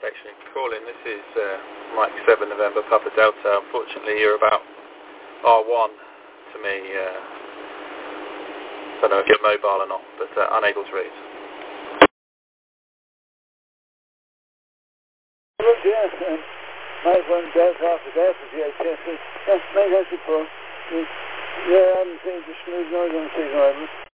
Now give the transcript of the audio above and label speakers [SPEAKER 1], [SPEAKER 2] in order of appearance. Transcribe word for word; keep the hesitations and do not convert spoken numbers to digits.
[SPEAKER 1] connection. Calling. This is uh, Mike seven November Papa Delta. Unfortunately, you're about R one to me. Uh, don't know if you're mobile or not, but uh, unable to read.
[SPEAKER 2] Yes, um, Mike one Delta Papa Delta G H S. Yes, Mike has the phone. Yeah, I haven't seen the smooth noise on the signal.